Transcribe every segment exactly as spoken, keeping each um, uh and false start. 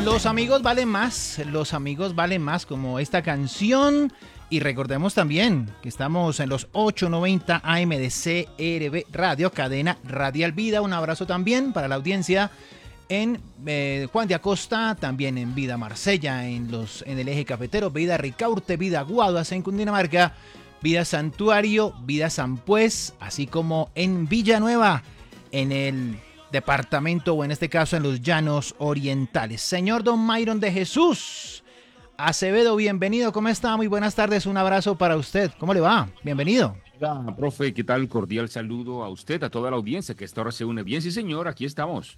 Los amigos valen más, los amigos valen más, como esta canción. Y recordemos también que estamos en los ochocientos noventa A M de C R V Radio, cadena Radial Vida. Un abrazo también para la audiencia en eh, Juan de Acosta, también en Vida Marsella, en, los, en el eje cafetero, Vida Ricaurte, Vida Guaduas en Cundinamarca, Vida Santuario, Vida Sampués, así como en Villanueva, en el departamento, o en este caso en los Llanos Orientales. Señor Don Myron de Jesús Acevedo, bienvenido, ¿cómo está? Muy buenas tardes, un abrazo para usted. ¿Cómo le va? Bienvenido. Hola, profe, ¿qué tal? Cordial saludo a usted, a toda la audiencia que a esta hora se une. Bien, sí, señor, aquí estamos.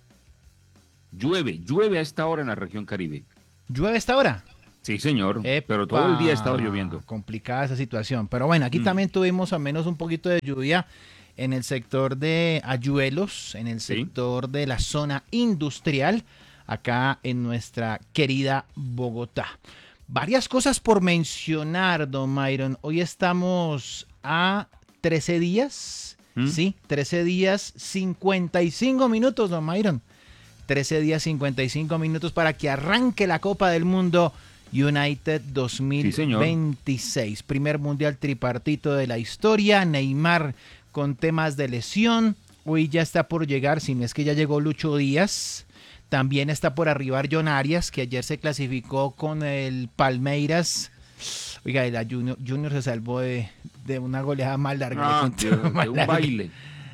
Llueve, llueve a esta hora en la región Caribe. ¿Llueve a esta hora? Sí, señor, Epa, pero todo el día ha estado lloviendo. Complicada esa situación, pero bueno, aquí mm. también tuvimos al menos un poquito de lluvia en el sector de Ayuelos, en el sector ¿Sí? de la zona industrial, acá en nuestra querida Bogotá. Varias cosas por mencionar, don Myron. Hoy estamos a trece días, ¿Mm? sí, trece días, cincuenta y cinco minutos, don Myron. trece días, cincuenta y cinco minutos para que arranque la Copa del Mundo United dos mil veintiséis. Sí, primer mundial tripartito de la historia. Neymar con temas de lesión. Hoy ya está por llegar, si no es que ya llegó Lucho Díaz. También está por arribar John Arias, que ayer se clasificó con el Palmeiras. Oiga, la Junior, Junior se salvó de, de una goleada más larga. Ah, de, de un larga. baile.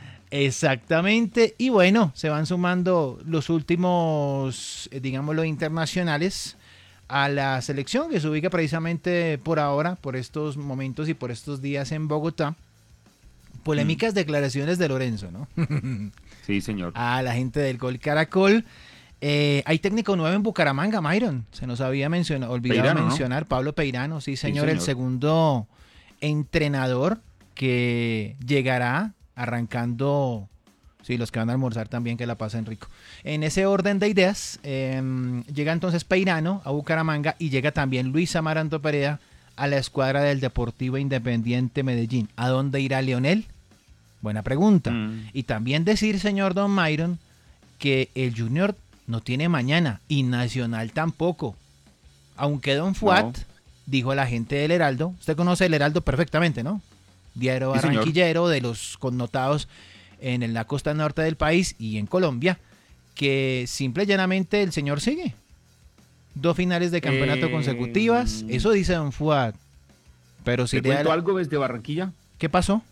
Exactamente. Y bueno, se van sumando los últimos, digámoslo, internacionales a la selección, que se ubica precisamente por ahora, por estos momentos y por estos días en Bogotá. Polémicas mm. declaraciones de Lorenzo, ¿no? Sí, señor. A la gente del Gol Caracol. Eh, hay técnico nuevo en Bucaramanga, Myron. Se nos había mencionado, olvidado Peirano, mencionar. ¿No? Pablo Peirano, sí señor, sí, señor, el segundo entrenador que llegará arrancando. Sí, los que van a almorzar también, que la pasen rico. En ese orden de ideas, eh, llega entonces Peirano a Bucaramanga y llega también Luis Amaranto Perea a la escuadra del Deportivo Independiente Medellín. ¿A dónde irá Leonel? Buena pregunta. Mm. Y también decir, señor Don Myron, que el Junior no tiene mañana y Nacional tampoco. Aunque Don Fuat no. dijo a la gente del Heraldo, usted conoce el Heraldo perfectamente, ¿no? Diario sí, barranquillero, señor. De los connotados en la costa norte del país y en Colombia, que simple y llanamente el señor sigue. Dos finales de campeonato eh... consecutivas, eso dice Don Fuat. Pero si ¿Te cuento la... algo desde Barranquilla? ¿Qué pasó?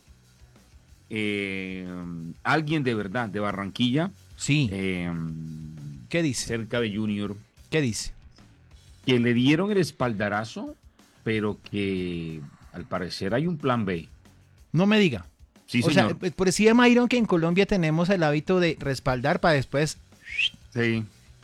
Eh, alguien de verdad de Barranquilla, sí. Eh, ¿Qué dice? Cerca de Junior. ¿Qué dice? Que le dieron el espaldarazo, pero que al parecer hay un plan B. No me diga. Sí, o señor. sea, por decía Myron que en Colombia tenemos el hábito de respaldar para después. Sí.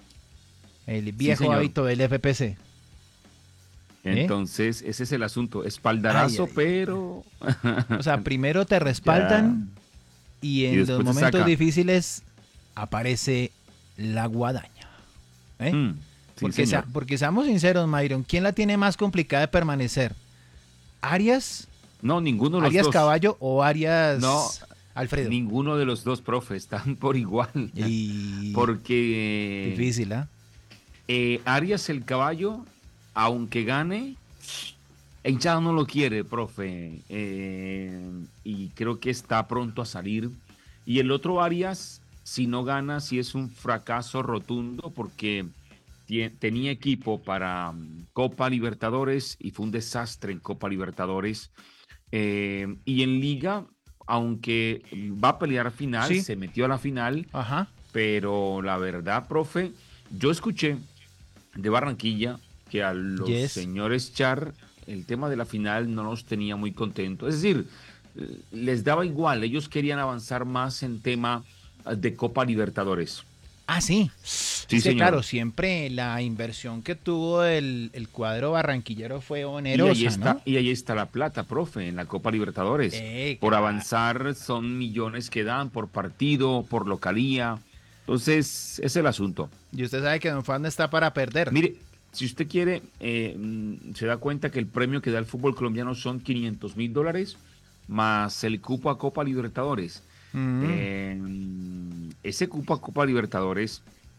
El viejo sí, hábito del F P C. Entonces, ¿Eh? ese es el asunto. Espaldarazo, ay, ay, pero. O sea, primero te respaldan ya. y en y los momentos difíciles aparece la guadaña. ¿Eh? Mm, sí, porque, sea, porque seamos sinceros, Myron, ¿quién la tiene más complicada de permanecer? ¿Arias? No, ninguno de los ¿Arias dos. Caballo o Arias no, Alfredo? Ninguno de los dos, profe, están por igual. Y... Porque... Difícil, ¿ah? ¿eh? Eh, Arias el Caballo, aunque gane, hinchada no lo quiere, profe. Eh, y creo que está pronto a salir. Y el otro Arias, si no gana, sí es un fracaso rotundo porque tenía equipo para Copa Libertadores y fue un desastre en Copa Libertadores. Eh, y en Liga, aunque va a pelear final, ¿sí? Se metió a la final. Ajá. Pero la verdad, profe, yo escuché de Barranquilla que a los yes. señores Char el tema de la final no los tenía muy contentos. Es decir, les daba igual, ellos querían avanzar más en tema de Copa Libertadores. Ah, sí. Sí, es que, claro, siempre la inversión que tuvo el, el cuadro barranquillero fue onerosa, y ahí está, ¿no? Y ahí está la plata, profe, en la Copa Libertadores. Eh, por claro. avanzar son millones que dan por partido, por localía. Entonces, ese es el asunto. Y usted sabe que Don Juan está para perder. Mire, si usted quiere, eh, se da cuenta que el premio que da el fútbol colombiano son quinientos mil dólares más el cupo a Copa Libertadores. Mm. Eh, ese cupo a Copa Libertadores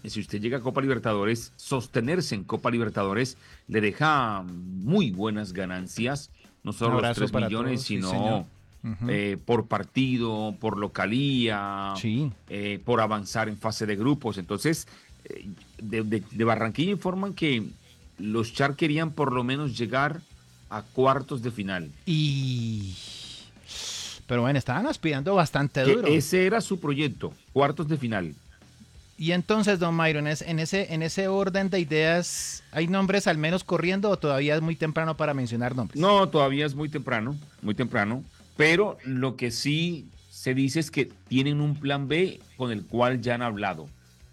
si usted llega a Copa Libertadores, sostenerse en Copa Libertadores le deja muy buenas ganancias, no solo los tres millones, todos, sino sí, uh-huh. eh, por partido, por localía, sí. eh, por avanzar en fase de grupos. Entonces, eh, de, de, de Barranquilla informan que los Char querían por lo menos llegar a cuartos de final. Y... Pero bueno, estaban aspirando bastante que duro. Ese era su proyecto, cuartos de final. Y entonces, don Myron, en ese, en ese orden de ideas, ¿hay nombres al menos corriendo o todavía es muy temprano para mencionar nombres? No, todavía es muy temprano, muy temprano. Pero lo que sí se dice es que tienen un plan B con el cual ya han hablado.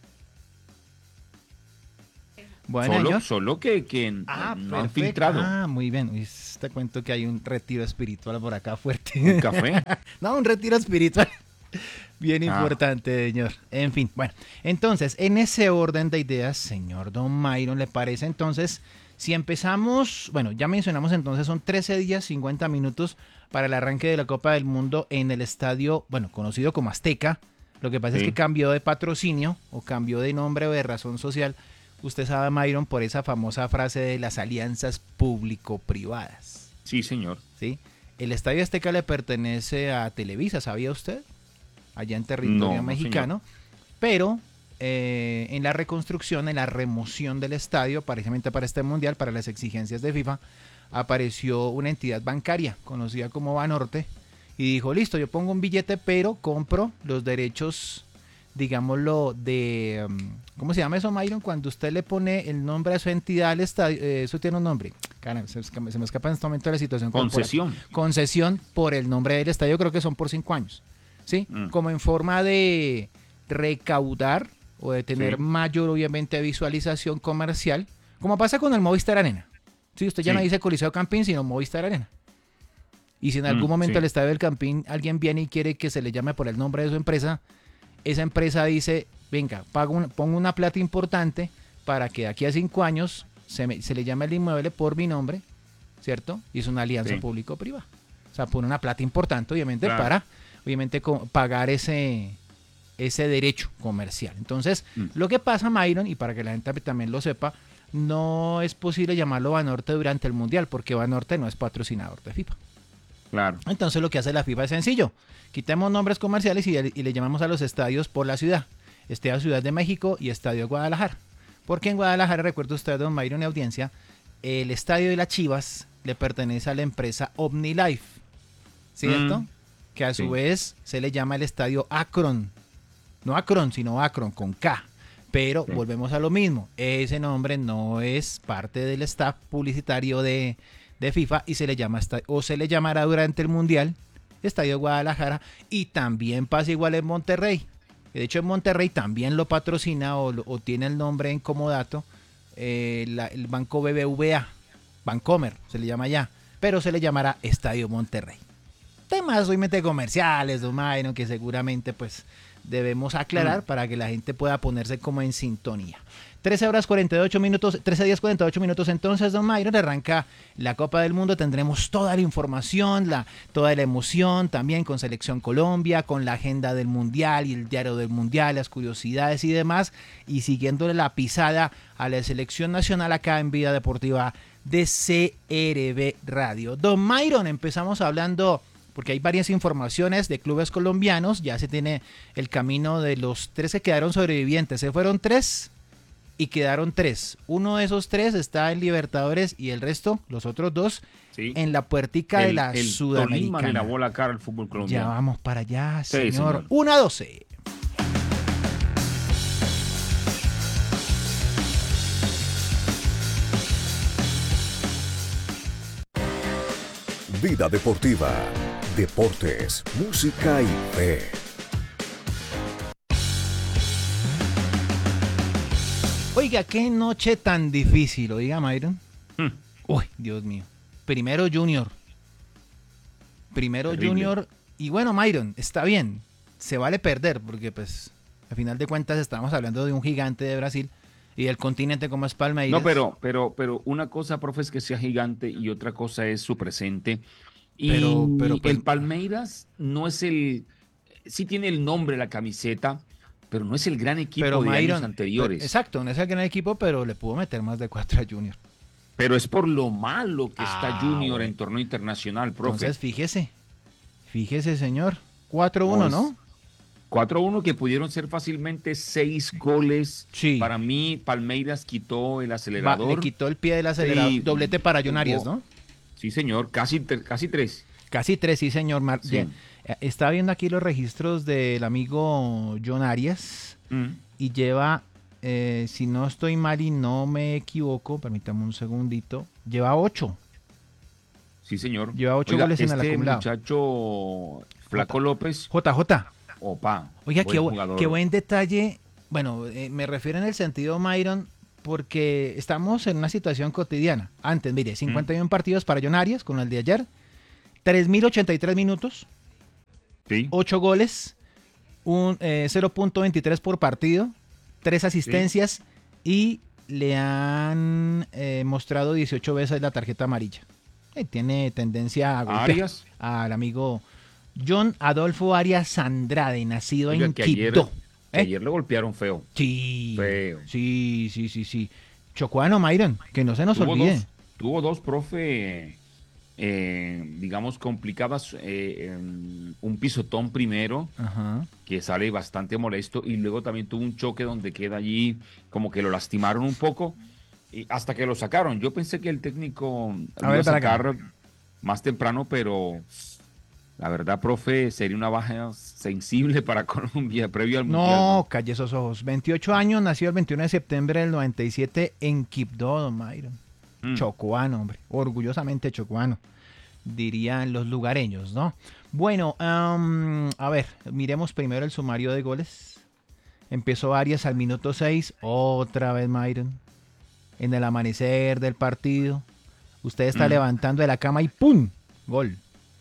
Bueno, solo, señor. solo que, que ah, no han filtrado. Ah, muy bien. Uy, te cuento que hay un retiro espiritual por acá fuerte. ¿Un café? No, un retiro espiritual. Bien importante, ah. señor. En fin, bueno. Entonces, en ese orden de ideas, señor don Myron, ¿le parece entonces si empezamos? Bueno, ya mencionamos entonces, son trece días, cincuenta minutos para el arranque de la Copa del Mundo en el estadio, bueno, conocido como Azteca. Lo que pasa sí. es que cambió de patrocinio o cambió de nombre o de razón social. Usted sabe, Myron, por esa famosa frase de las alianzas público-privadas. Sí, señor. ¿Sí? El Estadio Azteca le pertenece a Televisa, ¿sabía usted? Allá en territorio no, mexicano. No, pero eh, en la reconstrucción, en la remoción del estadio, precisamente para este mundial, para las exigencias de FIFA, apareció una entidad bancaria conocida como Banorte y dijo, listo, yo pongo un billete, pero compro los derechos, digámoslo, de... ¿Cómo se llama eso, Myron? Cuando usted le pone el nombre a su entidad al estadio, eh, eso tiene un nombre. Caramba, se, se me escapa en este momento de la situación. Concesión. Concesión por el nombre del estadio, creo que son por cinco años. ¿Sí? Mm. Como en forma de recaudar o de tener sí. mayor, obviamente, visualización comercial, como pasa con el Movistar Arena. ¿Sí? Usted ya sí. no dice Coliseo Campín, sino Movistar Arena. Y si en algún mm, momento sí. el estadio del Campín alguien viene y quiere que se le llame por el nombre de su empresa, esa empresa dice, venga, pago un, pongo una plata importante para que de aquí a cinco años se, me, se le llame el inmueble por mi nombre, ¿cierto? Y es una alianza sí. público-privada. O sea, pone una plata importante, obviamente, claro. para... obviamente pagar ese, ese derecho comercial. Entonces, mm. lo que pasa, Myron, y para que la gente también lo sepa, no es posible llamarlo Banorte durante el Mundial, porque Banorte no es patrocinador de FIFA. Claro. Entonces, lo que hace la FIFA es sencillo. Quitemos nombres comerciales y, y le llamamos a los estadios por la ciudad. Estadio Ciudad de México y Estadio Guadalajara. Porque en Guadalajara, recuerda usted, don Myron y audiencia, el estadio de las Chivas le pertenece a la empresa OmniLife, ¿cierto? Mm. Que a su sí. vez se le llama el estadio Akron. No Akron, sino Akron con K. Pero sí. volvemos a lo mismo. Ese nombre no es parte del staff publicitario de, de FIFA y se le llama o se le llamará durante el Mundial Estadio Guadalajara, y también pasa igual en Monterrey. De hecho, en Monterrey también lo patrocina o, o tiene el nombre en comodato eh, la, el Banco B B V A, Bancomer se le llama ya, pero se le llamará Estadio Monterrey. Temas obviamente comerciales, don Myron, que seguramente pues debemos aclarar mm. para que la gente pueda ponerse como en sintonía. trece horas cuarenta y ocho minutos, trece días cuarenta y ocho minutos entonces, don Myron, arranca la Copa del Mundo, tendremos toda la información, la, toda la emoción, también con Selección Colombia, con la agenda del Mundial y el diario del Mundial, las curiosidades y demás, y siguiéndole la pisada a la Selección Nacional acá en Vida Deportiva de C R B Radio. Don Myron, empezamos hablando... porque hay varias informaciones de clubes colombianos, ya se tiene el camino de los tres que quedaron sobrevivientes, se fueron tres y quedaron tres. Uno de esos tres está en Libertadores y el resto, los otros dos, sí. en la puertica el, de la el Sudamericana. El le lavó la cara al fútbol colombiano. Ya vamos para allá, sí, señor. señor. uno a doce. Vida Deportiva, deportes, música y fe. Oiga, qué noche tan difícil, oiga, Myron. Hmm. Uy, Dios mío. Primero Junior. Primero Terrible. Junior. Y bueno, Myron, está bien. Se vale perder, porque pues, a final de cuentas estamos hablando de un gigante de Brasil y del continente como es Palmeiras. No, pero, pero, pero una cosa, profe, es que sea gigante y otra cosa es su presente. Y pero, pero, el Palmeiras no es el... Sí tiene el nombre, la camiseta, pero no es el gran equipo pero de Myron, años anteriores. Exacto, no es el gran equipo, pero le pudo meter más de cuatro a Junior. Pero es por lo malo que Ah, está Junior bueno. en torneo internacional, profe. Entonces, fíjese, fíjese, señor. cuatro uno, No, es- ¿no? cuatro uno que pudieron ser fácilmente seis goles. Sí. Para mí, Palmeiras quitó el Va, acelerador. le quitó el pie del acelerador. Sí, Doblete para John jugó- Arias, ¿no? Sí, señor, casi, tre- casi tres. Casi tres, sí, señor. Mar- Sí. Bien. Eh, Está viendo aquí los registros del amigo John Arias Mm. y lleva, eh, si no estoy mal y no me equivoco, permítame un segundito, lleva ocho. Sí, señor. Lleva ocho Oiga, goles en el este acumulado. muchacho Flaco López, J J. opa. Oiga, buen qué, bu- jugador. qué buen detalle. Bueno, eh, me refiero en el sentido, Myron, porque estamos en una situación cotidiana. Antes, mire, cincuenta y uno partidos para John Arias con el de ayer, tres mil ochenta y tres minutos, Sí. ocho goles, un eh, cero punto veintitrés por partido, tres asistencias y le han eh, mostrado dieciocho veces la tarjeta amarilla. Eh, tiene tendencia a golpear Arias. al amigo John Adolfo Arias Andrade, nacido Oiga, en que ayer, Quibdó. que ¿Eh? ayer le golpearon feo. Sí, Feo. sí, sí, sí, sí. Chocuano, Myron, que no se nos Tuvo olvide. dos, tuvo dos, profe, eh, digamos, complicadas. eh, em, un pisotón primero, Ajá. que sale bastante molesto, y luego también tuvo un choque donde queda allí, como que lo lastimaron un poco, y hasta que lo sacaron. Yo pensé que el técnico A lo ver, iba a para acá. sacar más temprano, pero la verdad, profe, sería una baja sensible para Colombia previo al Mundial. No, calle esos ojos. veintiocho años, nació el veintiuno de septiembre del noventa y siete en Quibdó, don Myron. Mm. Chocuano, hombre. Orgullosamente chocuano, dirían los lugareños, ¿no? Bueno, am, a ver, miremos primero el sumario de goles. Empezó Arias al minuto seis, otra vez Myron. En el amanecer del partido, usted está Mm. levantando de la cama y ¡pum! Gol.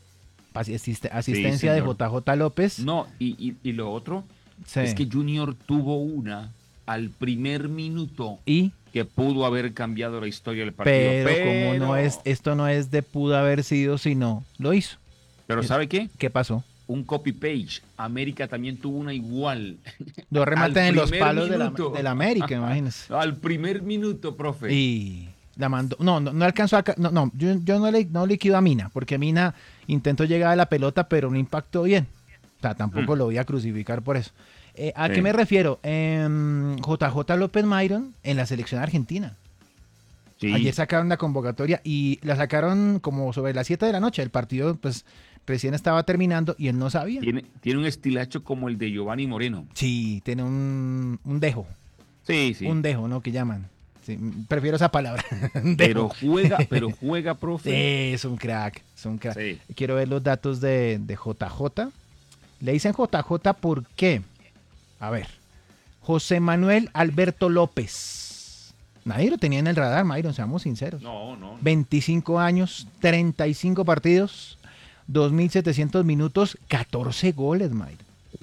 Asiste- asistencia de señor. J J López. No, y, y- y lo otro Sí. es que Junior tuvo una al primer minuto Y que pudo haber cambiado la historia del partido. pero, como no es, esto no es de pudo haber sido, sino lo hizo. Pero ¿sabe qué? ¿Qué pasó? Un copy page. América también tuvo una igual. Dos remates Al en los primer palos de la, minuto. de la América, imagínese. Al primer minuto, profe. Y la mandó. No, no, no alcanzó a. ca- No, no, yo, yo no le no liquido a Mina, porque Mina intentó llegar a la pelota, pero no impactó bien. O sea, tampoco Mm. lo voy a crucificar por eso. Eh, ¿A Sí. qué me refiero? Em, J J López Myron en la selección argentina. Sí. Ayer sacaron la convocatoria y la sacaron como sobre las siete de la noche. El partido, pues, recién estaba terminando y él no sabía. Tiene, tiene un estilacho como el de Giovanni Moreno. Sí, tiene un, un dejo. Sí, sí. Un dejo, ¿no? Que llaman. Sí, prefiero esa palabra. Pero Dejo. juega, pero juega, profe. Sí, es un crack. Es un crack. Sí. Quiero ver los datos de, de J J. Le dicen J J ¿por qué? A ver. José Manuel Alberto López. Nadie lo tenía en el radar, Myron, seamos sinceros. No, no. veinticinco años, treinta y cinco partidos, dos mil setecientos minutos, catorce goles, Myron.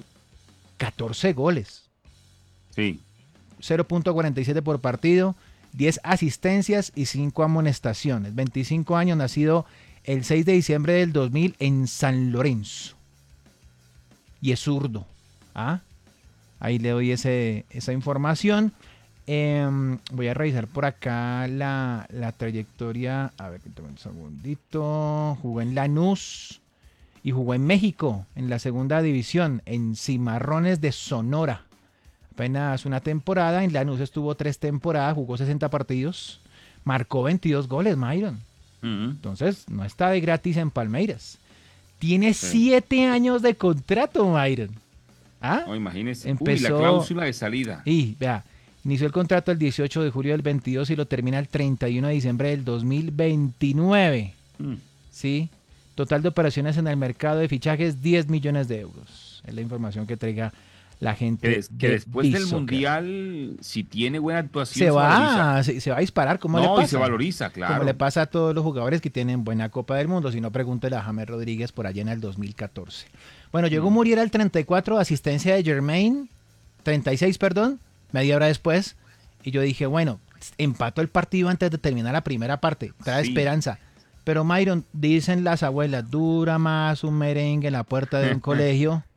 catorce goles. Sí. cero punto cuarenta y siete por partido, diez asistencias y cinco amonestaciones. veinticinco años, nacido el seis de diciembre del dos mil en San Lorenzo. Y es zurdo. ¿Ah? Ahí le doy ese, esa información. Em, voy a revisar por acá la, la trayectoria. A ver, un segundito. Jugó en Lanús y jugó en México, en la segunda división, en Cimarrones de Sonora. Apenas una temporada. En Lanús estuvo tres temporadas, jugó sesenta partidos, marcó veintidós goles, Myron. Ujú. Entonces, no está de gratis en Palmeiras. Tiene Sí. siete años de contrato, Myron. ¿Ah? No, imagínese. Uy, Empezó- la cláusula de salida. Y, vea, inició el contrato el dieciocho de julio del veintidós y lo termina el treinta y uno de diciembre del dos mil veintinueve. Mm. ¿Sí? Total de operaciones en el mercado de fichajes, diez millones de euros. Es la información que traiga la gente. Que, des- que de después del Bizsoccer. Mundial, si tiene buena actuación, se valoriza. va, se, se va a disparar. ¿Cómo le No, pasa? y se valoriza, claro. Como le pasa a todos los jugadores que tienen buena Copa del Mundo. Si no, pregúntele a James Rodríguez por allá en el dos mil catorce. Bueno, llegó Mm. Muriel al treinta y cuatro, asistencia de Germain, treinta y seis, perdón, media hora después. Y yo dije, bueno, empató el partido antes de terminar la primera parte. Trae Sí. esperanza. Pero Myron, dicen las abuelas, dura más un merengue en la puerta de un colegio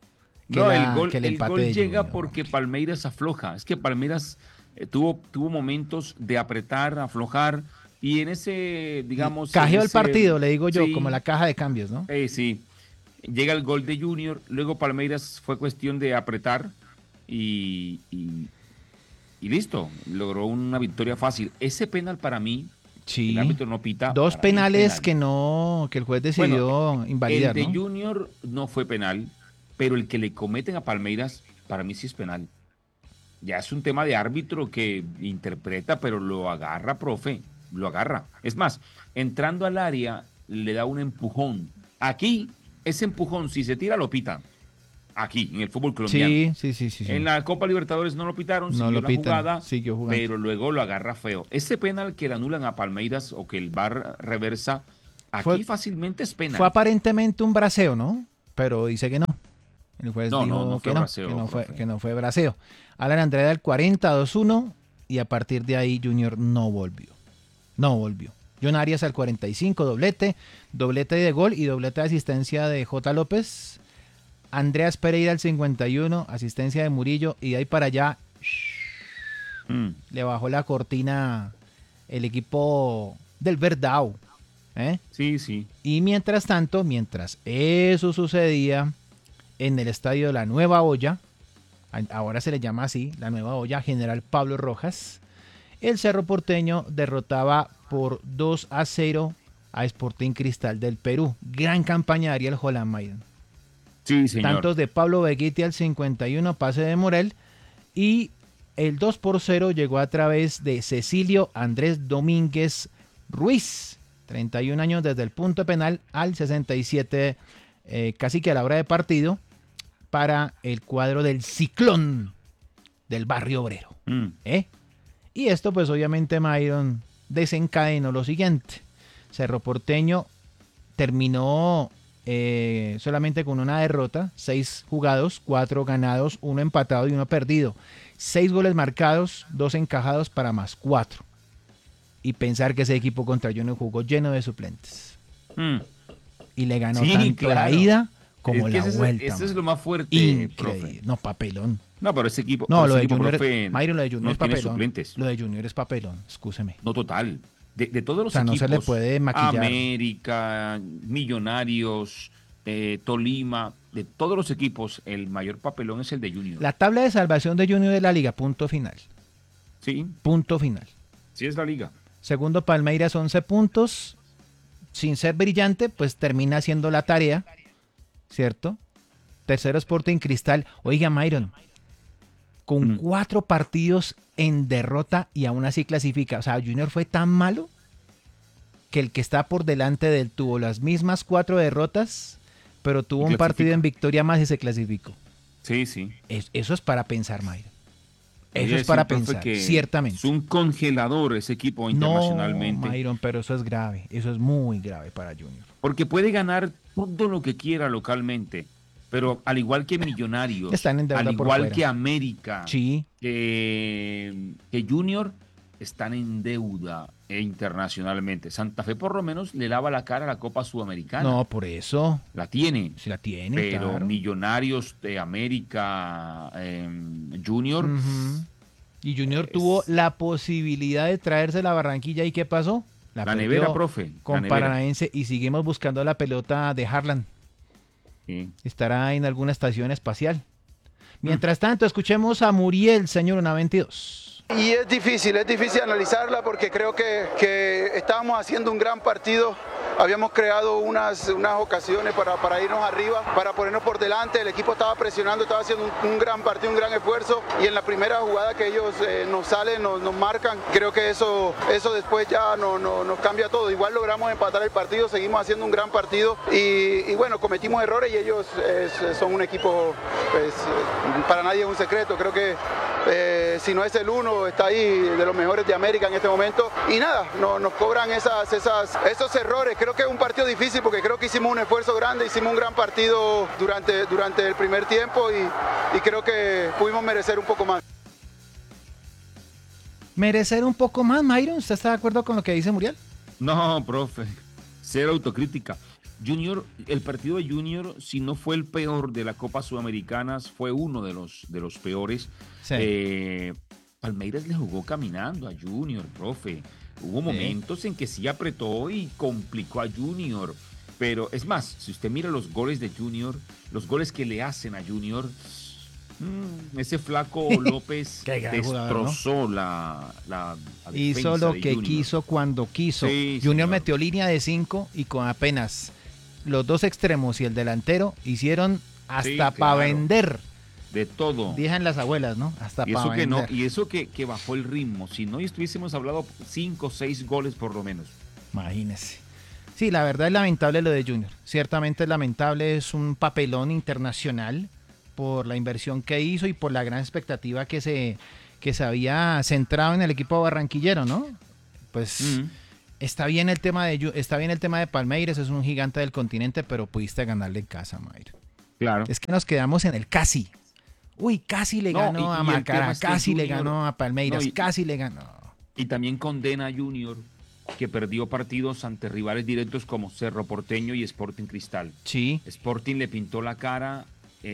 que, no, la, el gol, que el el empate gol de llega Junior. porque Palmeiras afloja. Es que Palmeiras eh, tuvo, tuvo momentos de apretar, aflojar, y en ese, digamos... Cajeó en el ese, partido, le digo yo, sí, como la caja de cambios, ¿no? eh, sí, llega el gol de Junior, luego Palmeiras fue cuestión de apretar y, y, y listo, logró una victoria fácil. Ese penal para mí, Sí. el árbitro no pita. Dos para mí es penales penal. que no, que el juez decidió Bueno, invalidar, el de ¿no? Junior no fue penal, pero el que le cometen a Palmeiras, para mí sí es penal. Ya es un tema de árbitro que interpreta, pero lo agarra, profe, lo agarra. Es más, entrando al área, le da un empujón. Aquí, ese empujón, si se tira, lo pita. Aquí, en el fútbol colombiano. Sí, sí, sí, sí, sí. En la Copa Libertadores no lo pitaron, No siguió lo la pitan, jugada, siguió jugando. pero luego lo agarra feo. Ese penal que le anulan a Palmeiras o que el V A R reversa, aquí Fue- fácilmente es penal. Fue aparentemente un braceo, ¿no? Pero dice que no. El juez No, dijo no, no fue que, no, braceo, que, no fue, profe. que no fue braceo. Alan Andrade al cuarenta, dos uno, y a partir de ahí Junior no volvió. No volvió. John Arias al cuarenta y cinco, doblete, doblete de gol y doblete de asistencia de J. López. Andreas Pereira al cincuenta y uno, asistencia de Murillo, y de ahí para allá Mm. le bajó la cortina el equipo del Verdão, ¿eh? Sí, sí. Y mientras tanto, mientras eso sucedía en el estadio de la Nueva Olla, ahora se le llama así, la Nueva Olla, General Pablo Rojas, el Cerro Porteño derrotaba por dos a cero a Sporting Cristal del Perú. Gran campaña de Ariel Holland Maiden. Sí, señor. Tantos de Pablo Beguiti al cincuenta y uno, pase de Morel, y el dos por cero llegó a través de Cecilio Andrés Domínguez Ruiz, treinta y un años desde el punto penal al sesenta y siete, eh, casi que a la hora de partido, para el cuadro del Ciclón del Barrio Obrero. Mm. ¿eh? Y esto pues obviamente Myron desencadenó lo siguiente. Cerro Porteño terminó eh, solamente con una derrota, seis jugados, cuatro ganados, uno empatado y uno perdido. Seis goles marcados, dos encajados para más cuatro. Y pensar que ese equipo contra Junior jugó lleno de suplentes. Mm. Y le ganó Sí, tanto claro. la ida como Es que la ese, vuelta. Ese es man. lo más fuerte, Increíble. profe. No, papelón. No, pero ese equipo, No, pero lo ese de equipo, Junior, profe, Mayron, lo de Junior no es tiene papelón. suplentes. Lo de Junior es papelón, excúseme. No, total. De, de todos los O sea, no equipos. se le puede maquillar. América, Millonarios, eh, Tolima, de todos los equipos, el mayor papelón es el de Junior. La tabla de salvación de Junior de la liga, punto final. Sí, Punto final. sí es la liga. Segundo Palmeiras, once puntos. Sin ser brillante, pues termina haciendo la tarea, ¿cierto? Tercero Sporting Cristal. Oiga, Myron, con Mm. cuatro partidos en derrota y aún así clasifica. O sea, Junior fue tan malo que el que está por delante de él tuvo las mismas cuatro derrotas, pero tuvo Y un partido clasifica. en victoria más y se clasificó. Sí, sí. Es- eso es para pensar, Myron. Eso Quería es para decir, profe, pensar, que ciertamente. Es un congelador ese equipo internacionalmente. No, Myron, pero eso es grave. Eso es muy grave para Junior. Porque puede ganar todo lo que quiera localmente. Pero al igual que Millonarios, Están en deuda al por igual fuera. que América, Sí, que, que Junior, están en deuda e internacionalmente. Santa Fe por lo menos le lava la cara a la Copa Sudamericana. no, por eso. La tiene. Si la tiene, Pero claro. Millonarios de América, eh, Junior, Ujú. Y Junior Es- tuvo la posibilidad de traerse la Barranquilla. ¿Y qué pasó? la perdió nevera, profe. la con nevera. Paranaense y seguimos buscando la pelota de Harlan. Sí. Estará en alguna estación espacial. Mm. Mientras tanto, escuchemos a Muriel, señor Una veintidós. Y es difícil, es difícil analizarla porque creo que, que estábamos haciendo un gran partido. Habíamos creado unas, unas ocasiones para, para irnos arriba, para ponernos por delante. El equipo estaba presionando, estaba haciendo un, un gran partido, un gran esfuerzo. Y en la primera jugada que ellos eh, nos salen, nos, nos marcan, creo que eso, eso después ya no, no, nos cambia todo. Igual logramos empatar el partido, seguimos haciendo un gran partido. Y, y bueno, cometimos errores y ellos eh, son un equipo, pues, para nadie es un secreto. Creo que eh, si no es el uno, está ahí de los mejores de América en este momento. Y nada, no, nos cobran esas, esas, esos errores. Creo que es un partido difícil porque creo que hicimos un esfuerzo grande, hicimos un gran partido durante, durante el primer tiempo y, y creo que pudimos merecer un poco más. Merecer un poco más, Myron. ¿Usted está de acuerdo con lo que dice Muriel? No, profe. Cero autocrítica. Junior, el partido de Junior, si no fue el peor de la Copa Sudamericana, fue uno de los, de los peores. Sí. Eh, Palmeiras le jugó caminando a Junior, profe. Hubo momentos sí. en que sí apretó y complicó a Junior. Pero es más, si usted mira los goles de Junior, los goles que le hacen a Junior, mmm, ese flaco López destrozó jugador, ¿no? la, la, la Hizo lo de que Junior. quiso cuando quiso. Sí, Junior señor. metió línea de cinco y con apenas los dos extremos y el delantero hicieron hasta Sí, para claro. vender. De todo. Dicen las abuelas, ¿no? Hasta Y para eso que vender. no, y eso que, que bajó el ritmo. Si no estuviésemos hablado cinco o seis goles por lo menos. Imagínese. Sí, la verdad es lamentable lo de Junior. Ciertamente es lamentable, es un papelón internacional por la inversión que hizo y por la gran expectativa que se, que se había centrado en el equipo barranquillero, ¿no? Pues Mm. está bien el tema de Ju- está bien el tema de Palmeiras, es un gigante del continente, pero pudiste ganarle en casa, Mayra. Claro. Es que nos quedamos en el casi. Uy, casi le No, ganó y- a y el Macará, tema es que casi le Junior- ganó a Palmeiras, no, y- casi le ganó. Y también condena a Junior, que perdió partidos ante rivales directos como Cerro Porteño y Sporting Cristal. Sí, Sporting le pintó la cara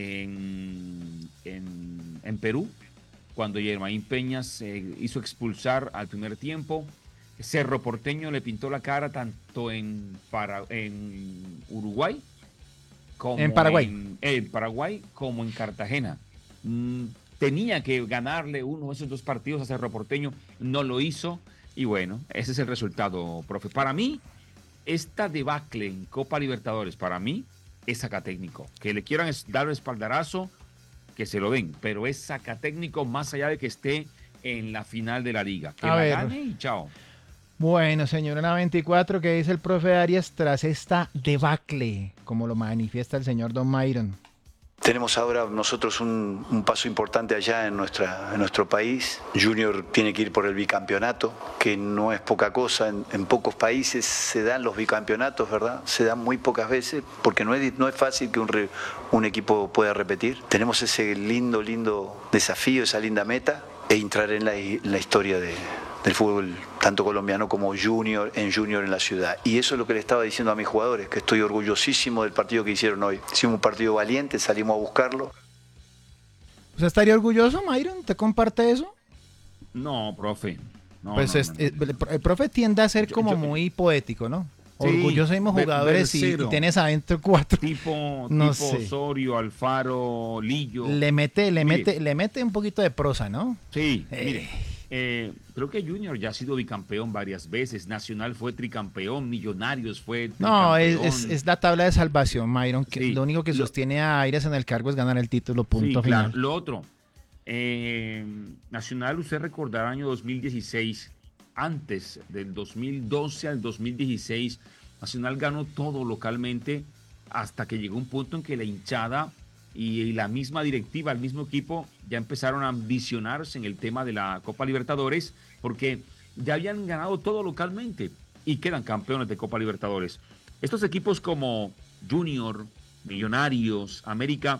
en, en, en Perú, cuando Germain Peñas se hizo expulsar al primer tiempo. Cerro Porteño le pintó la cara tanto en, para, en Uruguay como En Paraguay. en, en Paraguay como en Cartagena. Mm, tenía que ganarle uno de esos dos partidos a Cerro Porteño, no lo hizo. Y bueno, ese es el resultado, profe. Para mí, esta debacle en Copa Libertadores, para mí, es sacatécnico. Que le quieran es- dar el espaldarazo, que se lo den. Pero es sacatécnico más allá de que esté en la final de la liga. Que A la ver. gane y chao. bueno, señor Ana veinticuatro, ¿qué dice el profe Arias tras esta debacle, como lo manifiesta el señor Don Myron? Tenemos ahora nosotros un, un paso importante allá en, nuestra, en nuestro país. Junior tiene que ir por el bicampeonato, que no es poca cosa. En, en pocos países se dan los bicampeonatos, ¿verdad? Se dan muy pocas veces, porque no es, no es fácil que un, re, un equipo pueda repetir. Tenemos ese lindo, lindo desafío, esa linda meta, e entrar en la, en la historia de, del fútbol, tanto colombiano como junior, en junior en la ciudad. Y eso es lo que le estaba diciendo a mis jugadores, que estoy orgullosísimo del partido que hicieron hoy. Hicimos un partido valiente, salimos a buscarlo. ¿Usted estaría orgulloso, Myron? ¿Te comparte eso? No, profe. No, pues no, es- no, no. es- el, pro- el profe tiende a ser Yo- como yo- muy poético, ¿no? Sí, Orgullosísimos ver- jugadores y, y versero. tienes adentro cuatro. Tipo, No tipo sé. Osorio, Alfaro, Lillo. Le mete, le Mire. mete, le mete un poquito de prosa, ¿no? Sí, Eh. mire, eh, creo que Junior ya ha sido bicampeón varias veces. Nacional fue tricampeón, Millonarios fue No, es, tricampeón. es, es la tabla de salvación, Myron, que Sí. lo único que Lo- sostiene a Aires en el cargo es ganar el título, punto Sí, final. claro. Lo otro, eh, Nacional, usted recordará año dos mil dieciséis, antes del dos mil doce al dos mil dieciséis, Nacional ganó todo localmente hasta que llegó un punto en que la hinchada y, y la misma directiva, el mismo equipo, ya empezaron a ambicionarse en el tema de la Copa Libertadores porque ya habían ganado todo localmente y quedan campeones de Copa Libertadores. Estos equipos como Junior, Millonarios, América,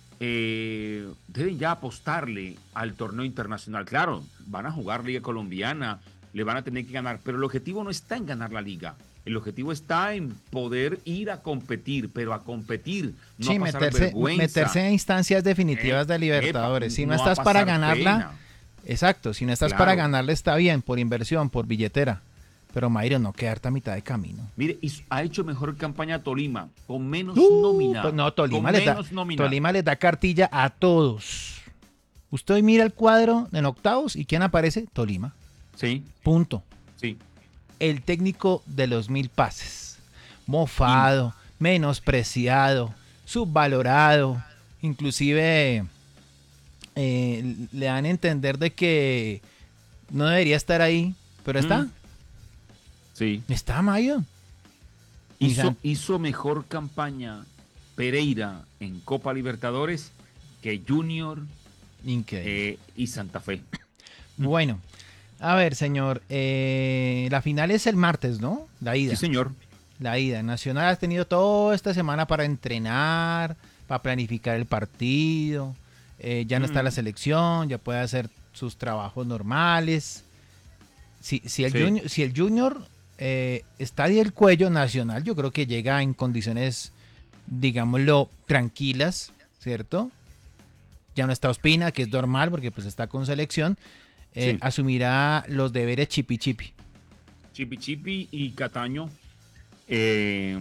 eh, deben ya apostarle al torneo internacional. Claro, van a jugar Liga Colombiana, le van a tener que ganar, pero el objetivo no está en ganar la liga. El objetivo está en poder ir a competir, pero a competir, no Sí, a pasar meterse, vergüenza. meterse en instancias definitivas Eh, de Libertadores. epa, si no, no a estás pasar para ganarla, pena. exacto, si no estás Claro. para ganarla está bien, por inversión, por billetera. Pero Myron, no quedarte a mitad de camino. Mire, hizo- ha hecho mejor campaña Tolima, con menos Uh, nómina. pues no, Tolima con les, da, menos nómina. Tolima les da cartilla a todos. Usted hoy mira el cuadro en octavos y ¿quién aparece? Tolima. Sí, Punto. sí. El técnico de los mil pases. Mofado, menospreciado, subvalorado. Inclusive eh, le dan a entender de que no debería estar ahí, pero está. Mm. Sí. Está, Mayo. Hizo, Mijan. hizo mejor campaña Pereira en Copa Libertadores que Junior Increíble. eh, y Santa Fe. Bueno, a ver, señor. eh, la final es el martes, ¿no? La ida. Sí, señor. La ida. Nacional ha tenido toda esta semana para entrenar, para planificar el partido. eh, ya no está Mm. la selección, ya puede hacer sus trabajos normales. Si, si, el, Sí. junior, si el Junior eh, Estadio El Cuello Nacional, yo creo que llega en condiciones, digámoslo, tranquilas, ¿cierto? Ya no está Ospina, que es normal porque pues está con selección. Eh, sí. Asumirá los deberes Chipi Chipi. Chipi Chipi y Cataño. Eh,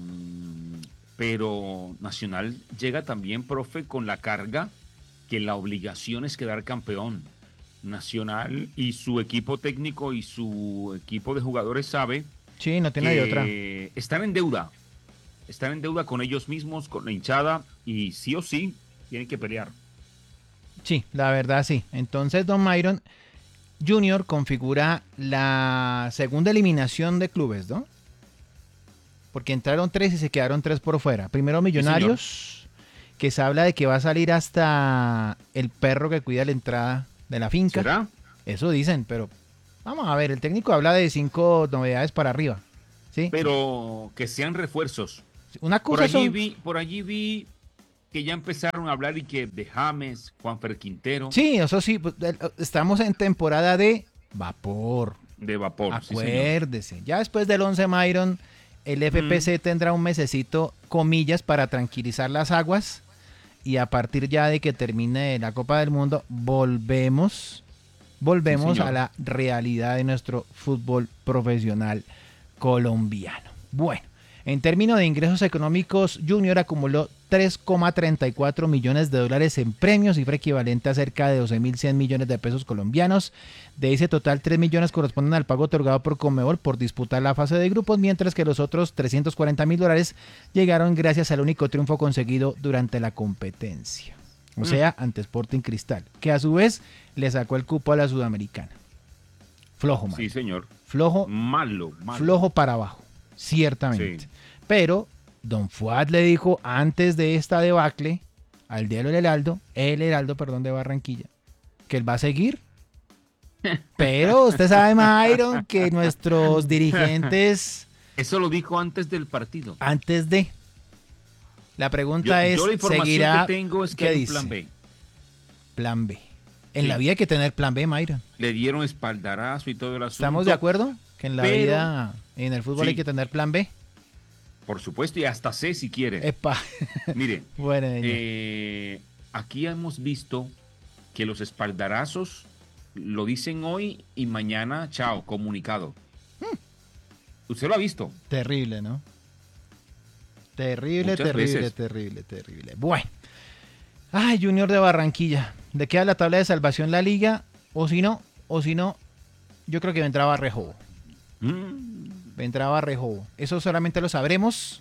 pero Nacional llega también, profe, con la carga que la obligación es quedar campeón. Nacional y su equipo técnico y su equipo de jugadores sabe sí, no tiene que de otra. Están en deuda. Están en deuda con ellos mismos, con la hinchada, y sí o sí tienen que pelear. Sí, la verdad sí. Entonces, don Myron Junior configura la segunda eliminación de clubes, ¿no? Porque entraron tres y se quedaron tres por fuera. Primero Millonarios, sí, que se habla de que va a salir hasta el perro que cuida la entrada de la finca. ¿Será? Eso dicen, pero vamos a ver, el técnico habla de cinco novedades para arriba, ¿sí? Pero que sean refuerzos. Una cosa por allí son... vi, por allí vi que ya empezaron a hablar y que de James, Juanfer Quintero. Sí, eso sí, estamos en temporada de vapor. De vapor, acuérdese. Sí, ya después del once Myron, el F P C mm. tendrá un mesecito, comillas, para tranquilizar las aguas. Y a partir ya de que termine la Copa del Mundo, volvemos, volvemos sí, a la realidad de nuestro fútbol profesional colombiano. Bueno, en términos de ingresos económicos, Junior acumuló tres coma treinta y cuatro millones de dólares en premios, cifra equivalente a cerca de doce mil cien millones de pesos colombianos. De ese total, tres millones corresponden al pago otorgado por Conmebol por disputar la fase de grupos, mientras que los otros trescientos cuarenta mil dólares llegaron gracias al único triunfo conseguido durante la competencia. O mm. sea, ante Sporting Cristal, que a su vez le sacó el cupo a la Sudamericana. Flojo, malo. Sí, señor. Flojo. Malo, malo. Flojo para abajo, ciertamente. Sí. Pero don Fuad le dijo antes de esta debacle al diario El Heraldo, El Heraldo, perdón, de Barranquilla, que él va a seguir. Pero usted sabe, Myron, que nuestros dirigentes... Eso lo dijo antes del partido. Antes de... La pregunta yo, es, yo la información ¿seguirá? que tengo es que hay un plan B. Plan B. En sí. la vida hay que tener plan B, Myron. Le dieron espaldarazo y todo el asunto. ¿Estamos de acuerdo? Que en la pero, vida, en el fútbol sí. hay que tener plan B. Por supuesto, y hasta C si quiere. Epa. Mire, bueno, eh, aquí hemos visto que los espaldarazos lo dicen hoy y mañana, chao, comunicado. Hmm. Usted lo ha visto. Terrible, ¿no? Terrible, Muchas terrible, veces. terrible, terrible. Bueno. Ay, Junior de Barranquilla. ¿De qué da la tabla de salvación la liga? O si no, o si no, yo creo que vendrá Barrejobo. Mm. Vendrá Barrejobo. Eso solamente lo sabremos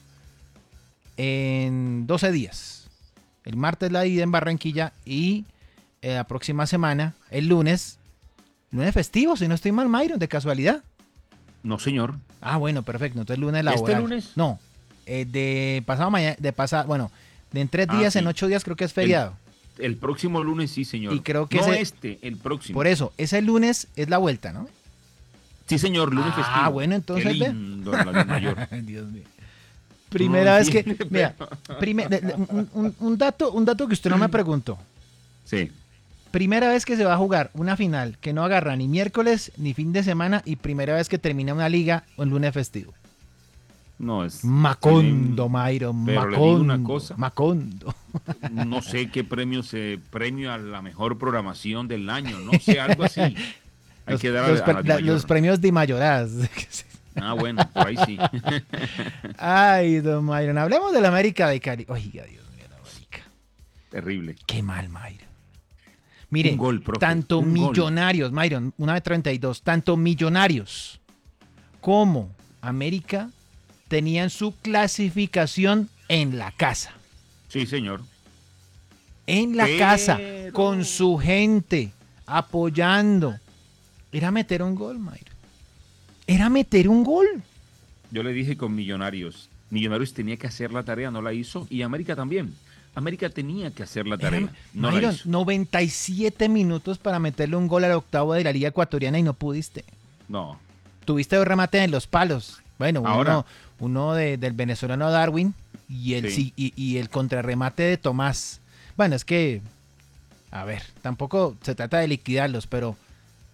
en doce días. El martes la ida en Barranquilla y eh, la próxima semana, el lunes, lunes festivo, si no estoy mal, Myron, de casualidad. No, señor. Ah, bueno, perfecto. Entonces lunes laboral. ¿Este lunes? No, eh, de pasado mañana, de pasado, bueno, de en tres días, ah, sí. en ocho días creo que es feriado. El, el próximo lunes sí, señor. Y creo que no ese, este, el próximo. Por eso, ese lunes es la vuelta, ¿no? Sí, señor, lunes ah, festivo. Ah, bueno, entonces. Qué lindo, la mayor. Dios mío. Primera no, vez que. Pero... Mira, primer, un, un, un, dato, un dato que usted no me preguntó. Sí. Primera vez que se va a jugar una final que no agarra ni miércoles ni fin de semana y primera vez que termina una liga en lunes festivo. No es. Macondo, sí, Myron. Pero Macondo. Le digo una cosa. Macondo. No sé qué premio se premio a la mejor programación del año. No sé, algo así. Hay los, que dar los, a la, a la los premios de mayoraz. Ah, bueno, por ahí sí. Ay, don Myron. Hablemos de la América de Cali. Oiga, Dios mío, la América. Terrible. Qué mal, Myron. Miren, un gol, profe, tanto un Millonarios, gol. Myron, una de treinta y dos, tanto Millonarios como América tenían su clasificación en la casa. Sí, señor. En la Pero... casa, con su gente, apoyando. Era meter un gol, Myron. Era meter un gol. Yo le dije con Millonarios. Millonarios tenía que hacer la tarea, no la hizo. Y América también. América tenía que hacer la tarea. Era, no Myron, la hizo. noventa y siete minutos para meterle un gol al octavo de la Liga Ecuatoriana y no pudiste. No. Tuviste dos remates en los palos. Bueno, Ahora, uno, uno de, del venezolano Darwin y el, sí. y, y el contrarremate de Tomás. Bueno, es que, a ver, tampoco se trata de liquidarlos, pero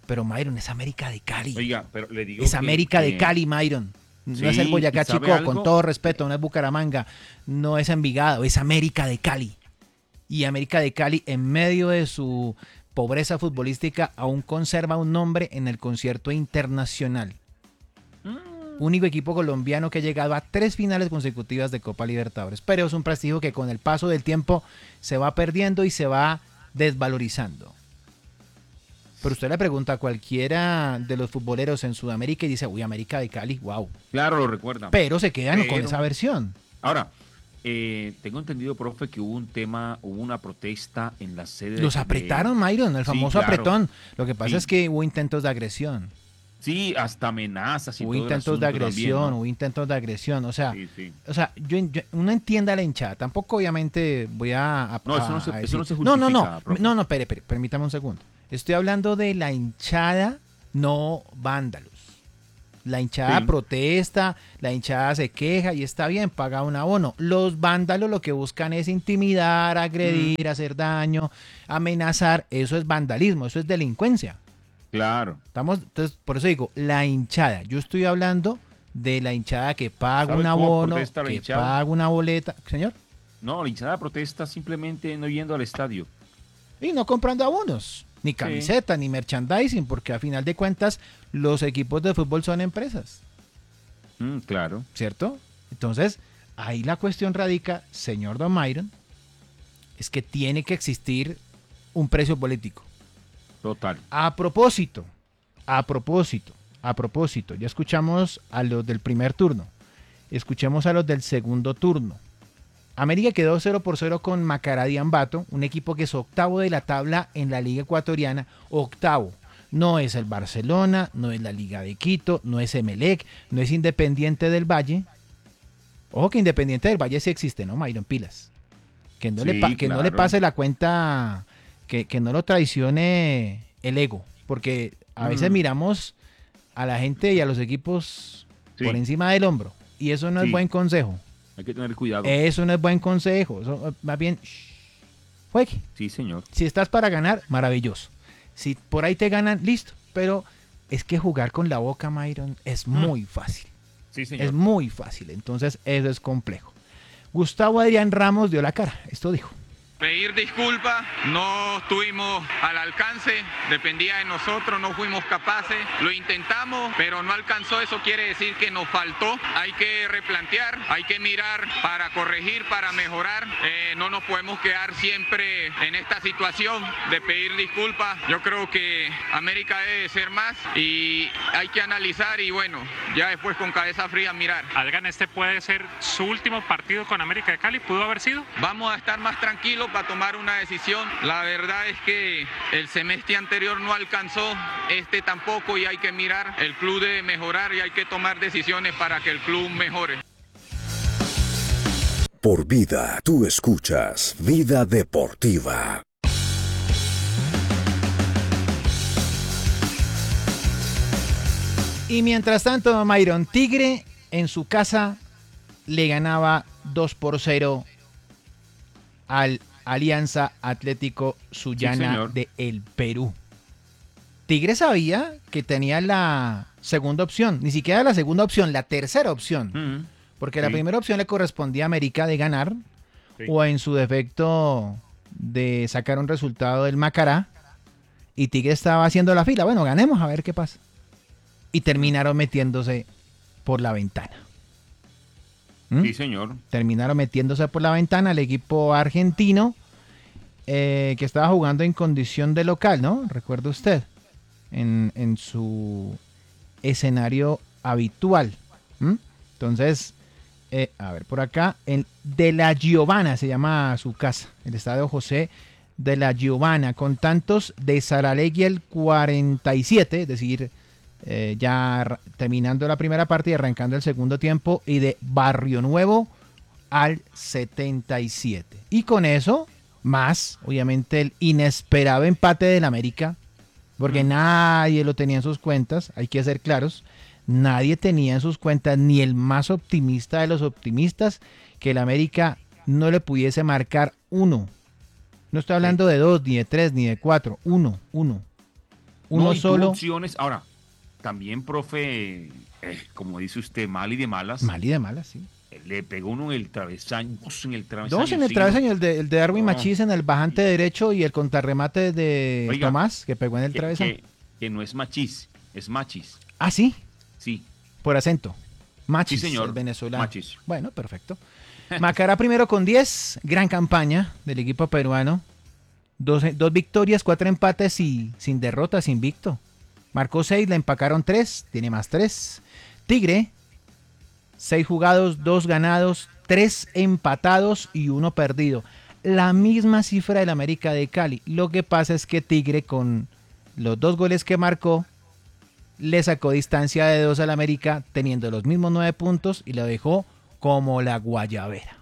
pero Myron, es América de Cali. Oiga, pero le digo es que, América de eh, Cali, Myron. No sí, es el Boyacá ¿y sabe Chico, algo? con todo respeto, no es Bucaramanga, no es Envigado, es América de Cali. Y América de Cali, en medio de su pobreza futbolística, aún conserva un nombre en el concierto internacional. Mm. Único equipo colombiano que ha llegado a tres finales consecutivas de Copa Libertadores. Pero es un prestigio que con el paso del tiempo se va perdiendo y se va desvalorizando. Pero usted le pregunta a cualquiera de los futboleros en Sudamérica y dice, uy, América de Cali, wow. Claro, lo recuerdan. Pero se quedan Pero, con esa versión. Ahora, eh, tengo entendido, profe, que hubo un tema, hubo una protesta en la sede. Los de, apretaron, Myron, el famoso sí, claro. apretón. Lo que pasa Sí. es que hubo intentos de agresión. Sí, hasta amenazas y Hubo todo el intentos de asunto agresión, también, ¿no? hubo intentos de agresión. O sea, Sí, sí. o sea yo, yo- uno entiende a la hinchada. Tampoco, obviamente, voy a. a- No, eso no se- a eso no se no, no, no. justifica, profe. No, no, espere, espere, permítame un segundo. Estoy hablando de la hinchada, no vándalos. La hinchada Sí. protesta, la hinchada se queja y está bien, paga un abono. Los vándalos lo que buscan es intimidar, agredir, hacer daño, amenazar. Eso es vandalismo, eso es delincuencia. Claro. Estamos, entonces, por eso digo, la hinchada. Yo estoy hablando de la hinchada que paga ¿Sabe un cómo abono, protesta la que hinchada? paga una boleta. Señor, No, la hinchada protesta simplemente no yendo al estadio. y no comprando abonos, ni camiseta, ni merchandising, porque a final de cuentas los equipos de fútbol son empresas, Mm, claro. ¿cierto? Entonces, ahí la cuestión radica, señor Don Myron, es que tiene que existir un precio político. Total. A propósito, a propósito, a propósito, ya escuchamos a los del primer turno, escuchemos a los del segundo turno. América quedó cero por cero con Macará de Ambato, un equipo que es octavo de la tabla en la Liga Ecuatoriana, octavo. No es el Barcelona, no es la Liga de Quito, no es Emelec, no es Independiente del Valle. Ojo que Independiente del Valle sí existe, ¿no, Myron? Pilas. Que no, Sí, le, pa- que no le claro. pase la cuenta, que, que no lo traicione el ego, porque a veces Mm. miramos a la gente y a los equipos Sí. por encima del hombro, y eso no es Sí. buen consejo. Hay que tener cuidado. Eso no es buen consejo. Eso, eh, más bien, shh, juegue. Sí, señor. Si estás para ganar, maravilloso. Si por ahí te ganan, listo. Pero es que jugar con la boca, Myron, es muy fácil. Sí, señor. Es muy fácil. Entonces, eso es complejo. Gustavo Adrián Ramos dio la cara. Esto dijo. Pedir disculpas, no estuvimos al alcance, dependía de nosotros, no fuimos capaces, lo intentamos, pero no alcanzó, eso quiere decir que nos faltó, hay que replantear, hay que mirar para corregir, para mejorar, eh, no nos podemos quedar siempre en esta situación de pedir disculpas, yo creo que América debe ser más y hay que analizar y bueno, ya después con cabeza fría mirar. Adrián, este puede ser su último partido con América de Cali, ¿pudo haber sido? Vamos a estar más tranquilos para tomar una decisión. La verdad es que el semestre anterior no alcanzó, este tampoco y hay que mirar. El club debe mejorar y hay que tomar decisiones para que el club mejore. Por vida, tú escuchas Vida Deportiva. Y mientras tanto, Myron, Tigre en su casa le ganaba dos por cero al Alianza Atlético Sullana Sí, de el Perú. Tigre sabía que tenía la segunda opción, ni siquiera la segunda opción, la tercera opción. Mm, Porque la sí. primera opción le correspondía a América de ganar, Sí. o en su defecto de sacar un resultado del Macará, y Tigre estaba haciendo la fila. Bueno, ganemos a ver qué pasa. Y terminaron metiéndose por la ventana. ¿Mm? Sí, señor. Terminaron metiéndose por la ventana el equipo argentino, eh, que estaba jugando en condición de local, ¿no? Recuerda usted, en, en su escenario habitual. ¿Mm? Entonces, eh, a ver, por acá, en De la Giovanna se llama su casa, el estadio José de la Giovanna, con tantos de Saralegui el cuarenta y siete, es decir, eh, ya ar- terminando la primera parte y arrancando el segundo tiempo, y de Barrio Nuevo al setenta y siete. Y con eso, más, obviamente, el inesperado empate del América, porque nadie lo tenía en sus cuentas, hay que ser claros, nadie tenía en sus cuentas, ni el más optimista de los optimistas, que el América no le pudiese marcar uno. No estoy hablando de dos, ni de tres, ni de cuatro, uno, uno. uno no, y tuvo solo. opciones. Ahora, también, profe, eh, como dice usted, mal y de malas. Mal y de malas, sí. Le pegó uno en el travesaño, dos en el travesaño. Dos en el sí, travesaño, el de, el de Darwin no. Machís en el bajante derecho y el contrarremate de Oiga, Tomás, que pegó en el que, travesaño. que, que no es Machís, es Machis. Ah, sí, Sí, por acento. Machís, Sí, señor. el venezolano. Machís. Bueno, perfecto. Macará primero con diez, gran campaña del equipo peruano. Dos, dos victorias, cuatro empates y sin derrotas, invicto. Marcó seis, le empacaron tres, tiene más tres. Tigre, seis jugados, dos ganados, tres empatados y uno perdido. La misma cifra del América de Cali. Lo que pasa es que Tigre, con los dos goles que marcó, le sacó distancia de dos al América, teniendo los mismos nueve puntos y lo dejó como la guayabera.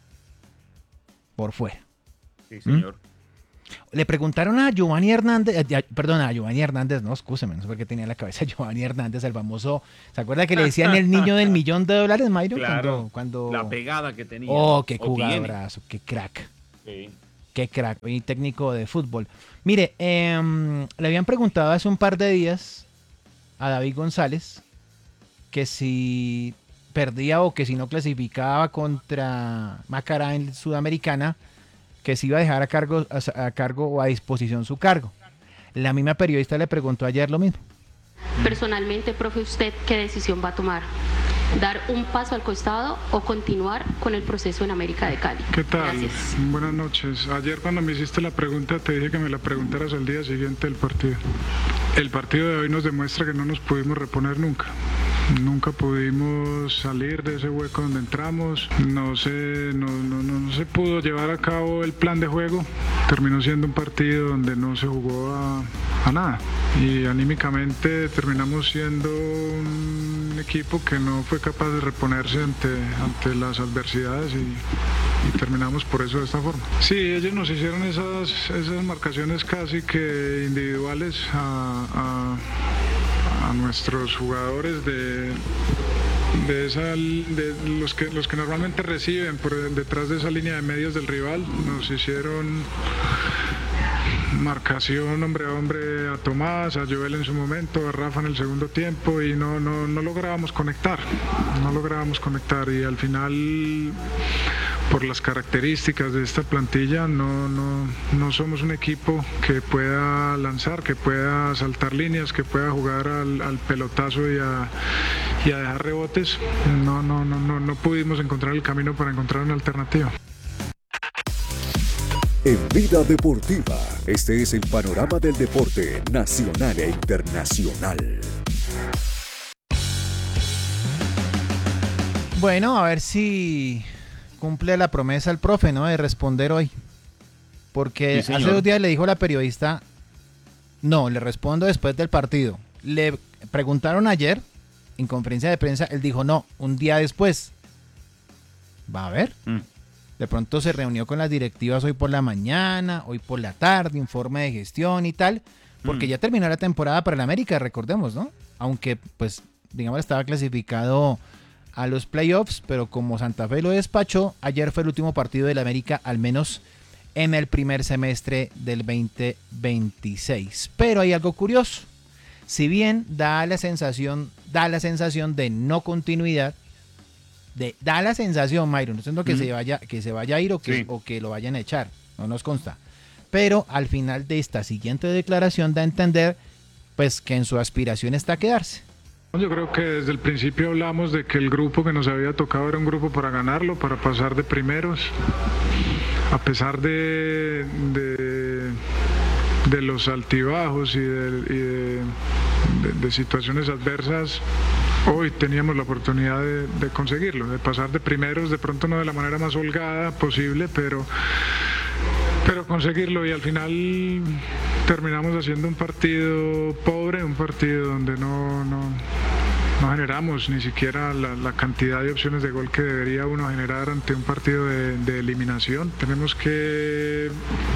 Por fuera. sí, señor. Le preguntaron a Giovanni Hernández, eh, perdón, a Giovanni Hernández, no, excúseme, no sé por qué tenía en la cabeza Giovanni Hernández, el famoso, ¿se acuerda que le decían el niño del millón de dólares, Mayro? Claro, cuando, cuando... la pegada que tenía. Oh, qué o tiene. jugadorazo, qué crack, Sí. qué crack, y técnico de fútbol. Mire, eh, le habían preguntado hace un par de días a David González que si perdía o que si no clasificaba contra Macará en Sudamericana, que se iba a dejar a cargo, a, a cargo o a disposición su cargo. La misma periodista le preguntó ayer lo mismo. Personalmente, profe, ¿usted qué decisión va a tomar? ¿Dar un paso al costado o continuar con el proceso en América de Cali? ¿Qué tal? Gracias. Buenas noches. Ayer cuando me hiciste la pregunta te dije que me la preguntaras al día siguiente del partido. El partido de hoy nos demuestra que no nos pudimos reponer nunca. Nunca pudimos salir de ese hueco donde entramos. No se, no, no, no, no se pudo llevar a cabo el plan de juego. Terminó siendo un partido donde no se jugó a, a nada. Y anímicamente terminamos siendo un equipo que no fue capaz de reponerse ante, ante las adversidades y, y terminamos por eso de esta forma. Sí, ellos nos hicieron esas, esas marcaciones casi que individuales a, a, a nuestros jugadores de, de, esa, de los, que, los que normalmente reciben por detrás de esa línea de medios del rival. Nos hicieron marcación hombre a hombre a Tomás, a Joel en su momento, a Rafa en el segundo tiempo y no, no, no lográbamos conectar, no lográbamos conectar y al final por las características de esta plantilla no, no, no somos un equipo que pueda lanzar, que pueda saltar líneas, que pueda jugar al, al pelotazo y a, y a dejar rebotes. No, no, no, no, no pudimos encontrar el camino para encontrar una alternativa. En Vida Deportiva, este es el panorama del deporte nacional e internacional. Bueno, a ver si cumple la promesa el profe, ¿no? De responder hoy. Porque Sí, hace dos días le dijo la periodista, no, le respondo después del partido. Le preguntaron ayer, en conferencia de prensa, él dijo, no, un día después. Va a ver. Mm. De pronto se reunió con las directivas hoy por la mañana, hoy por la tarde, informe de gestión y tal, porque Mm. ya terminó la temporada para el América, recordemos, ¿no? Aunque, pues, digamos, estaba clasificado a los playoffs, pero como Santa Fe lo despachó, ayer fue el último partido del América, al menos en el primer semestre del veinte veintiséis. Pero hay algo curioso. Si bien da la sensación, da la sensación de no continuidad, de, da la sensación, Mayron, no siento que, mm. se vaya, que se vaya a ir o que, sí. o que lo vayan a echar, no nos consta. Pero al final de esta siguiente declaración da a entender pues que en su aspiración está a quedarse. Yo creo que desde el principio hablamos de que el grupo que nos había tocado era un grupo para ganarlo, para pasar de primeros, a pesar de, de, de los altibajos y, de, y de, de, de situaciones adversas. Hoy teníamos la oportunidad de, de conseguirlo, de pasar de primeros, de pronto no de la manera más holgada posible, pero, pero conseguirlo y al final terminamos haciendo un partido pobre, un partido donde no, no, no generamos ni siquiera la, la cantidad de opciones de gol que debería uno generar ante un partido de, de eliminación. Tenemos que...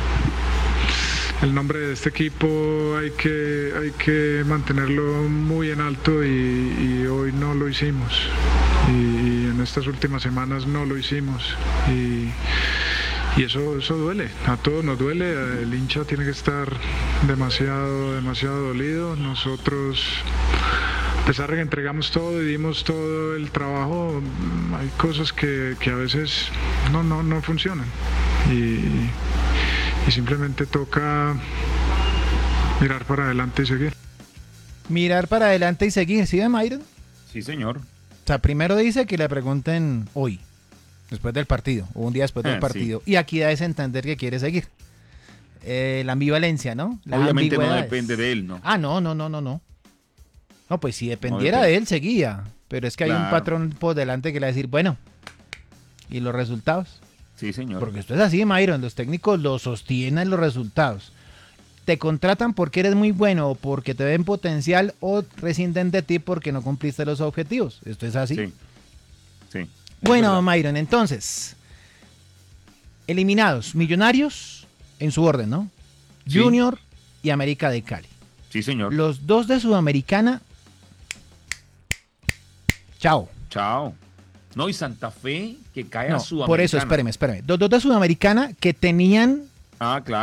El nombre de este equipo hay que, hay que mantenerlo muy en alto y, y hoy no lo hicimos. Y, y en estas últimas semanas no lo hicimos. Y, y eso, eso duele, a todos nos duele, el hincha tiene que estar demasiado, demasiado dolido. Nosotros, a pesar de que entregamos todo y dimos todo el trabajo, hay cosas que, que a veces no, no, no funcionan y, y simplemente toca mirar para adelante y seguir. Mirar para adelante y seguir, ¿sí ve, Myron? Sí, señor. O sea, primero dice que le pregunten hoy, después del partido, o un día después del Ah, partido. sí. Y aquí da ese entender que quiere seguir. Eh, la ambivalencia, ¿no? Las Obviamente no ambigüedades. depende de él, ¿no? Ah, no, no, no, no, no. No, pues si dependiera No depende. de él, seguía. Pero es que hay un Claro. patrón por delante que le va a decir, bueno, ¿y los resultados? Sí, señor. Porque esto es así, Myron. Los técnicos lo sostienen los resultados. Te contratan porque eres muy bueno o porque te ven potencial o rescinden de ti porque no cumpliste los objetivos. Esto es así. Sí. Sí. Es Bueno, verdad. Myron, entonces, eliminados, Millonarios, en su orden, ¿no? Sí. Junior y América de Cali. Sí, señor. Los dos de Sudamericana, chao. Chao. No, y Santa Fe que cae No, a Sudamericana. por eso, espéreme, espéreme. Los dos de Sudamericana que tenían Ah, claro.